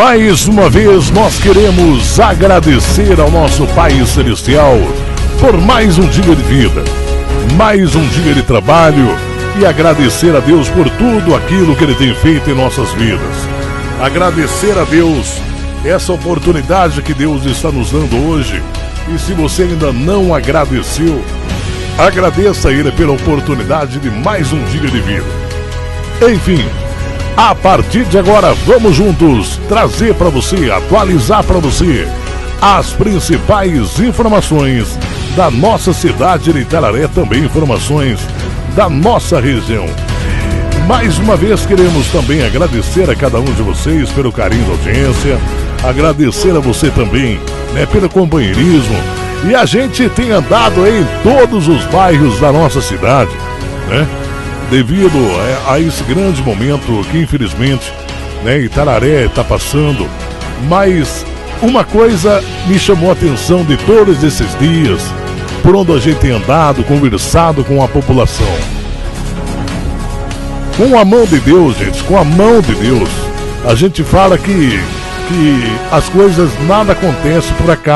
Mais uma vez nós queremos agradecer ao nosso Pai Celestial por mais um dia de vida, mais um dia de trabalho e agradecer a Deus por tudo aquilo que Ele tem feito em nossas vidas. Agradecer a Deus essa oportunidade que Deus está nos dando hoje, e se você ainda não agradeceu, agradeça a Ele pela oportunidade de mais um dia de vida. Enfim, a partir de agora vamos juntos trazer para você, atualizar para você as principais informações da nossa cidade de Itararé, também informações da nossa região. Mais uma vez queremos também agradecer a cada um de vocês pelo carinho da audiência, agradecer a você também, pelo companheirismo, e a gente tem andado em todos os bairros da nossa cidade, devido a esse grande momento que infelizmente Itararé está passando. Mas uma coisa me chamou a atenção de todos esses dias, por onde a gente tem andado, conversado com a população. Com a mão de Deus, gente, com a mão de Deus, a gente fala que as coisas nada acontecem por acaso.